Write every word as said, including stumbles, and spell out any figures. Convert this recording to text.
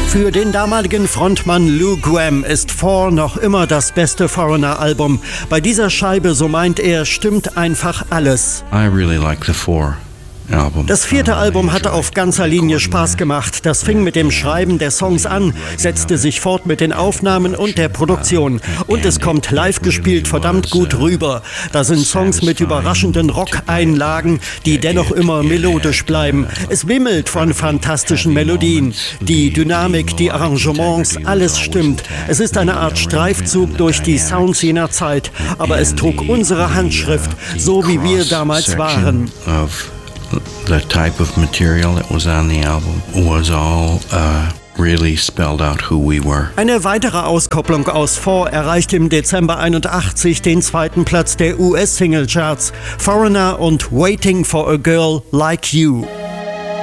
Für den damaligen Frontmann Lou Gramm ist Four noch immer das beste Foreigner-Album. Bei dieser Scheibe, so meint er, stimmt einfach alles. I really like the Four. Das vierte Album hatte auf ganzer Linie Spaß gemacht. Das fing mit dem Schreiben der Songs an, setzte sich fort mit den Aufnahmen und der Produktion. Und es kommt live gespielt verdammt gut rüber. Da sind Songs mit überraschenden Rock-Einlagen, die dennoch immer melodisch bleiben. Es wimmelt von fantastischen Melodien. Die Dynamik, die Arrangements, alles stimmt. Es ist eine Art Streifzug durch die Sounds jener Zeit. Aber es trug unsere Handschrift, so wie wir damals waren. The type of material that was on the album was all uh, really spelled out who we were. Eine weitere Auskopplung aus Four erreicht im Dezember einundachtzig den zweiten Platz der U S-Single-Charts. Foreigner und Waiting for a Girl Like You.